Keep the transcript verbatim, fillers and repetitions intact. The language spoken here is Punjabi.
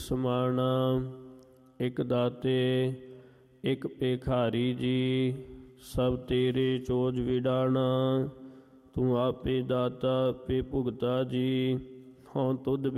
ਸਮਾਣਾ। ਇਕ ਦਾਤੇ ਇਕ ਭੇਖਾਰੀ ਜੀ, ਸਭ ਤੇਰੇ ਚੋਜ ਵਿਡਾਣਾ। ਤੂੰ ਆਪੇ ਦਾਤਾ ਆਪੇ ਭੁਗਤਾ ਜੀ, ਹਉ ਤੁਧ